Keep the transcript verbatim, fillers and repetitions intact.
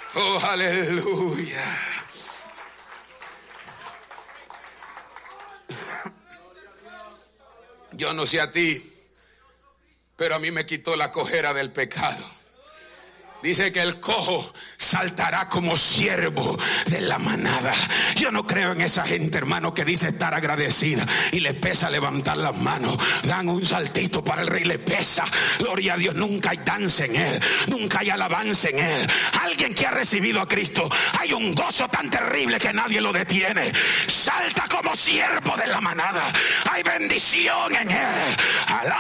Oh, aleluya. Yo no sé a ti, pero a mí me quitó la cojera del pecado. Dice que el cojo saltará como ciervo de la manada. Yo no creo en esa gente, hermano, que dice estar agradecida y le pesa levantar las manos. Dan un saltito para el rey, le pesa. Gloria a Dios, nunca hay danza en él, nunca hay alabanza en él. Alguien que ha recibido a Cristo, hay un gozo tan terrible que nadie lo detiene. Salta como ciervo de la manada. Hay bendición en él. Alá.